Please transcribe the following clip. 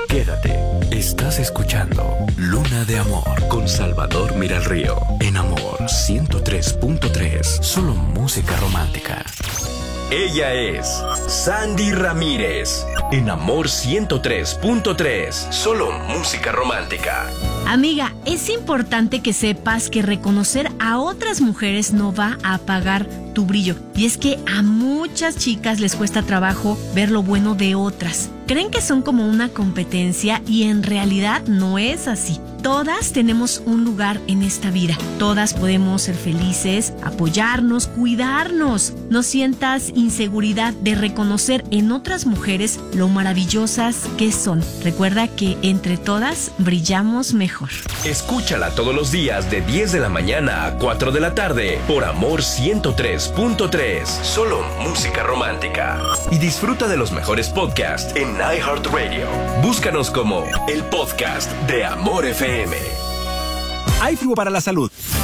Quédate. Estás escuchando Luna de Amor con Salvador Miralrío. En Amor 103.3. Solo música romántica. Ella es Sandy Ramírez. En Amor 103.3. Solo música romántica. Amiga, es importante que sepas que reconocer a otras mujeres no va a apagar tu brillo. Y es que a muchas chicas les cuesta trabajo ver lo bueno de otras. Creen que son como una competencia y en realidad no es así. Todas tenemos un lugar en esta vida. Todas podemos ser felices, apoyarnos, cuidarnos. No sientas inseguridad de reconocer en otras mujeres lo maravillosas que son. Recuerda que entre todas brillamos mejor. Escúchala todos los días de 10 de la mañana a 4 de la tarde por Amor 103.3. Solo música romántica. Y disfruta de los mejores podcasts en iHeartRadio. Búscanos como el podcast de Amor FM. iFrugo para la salud.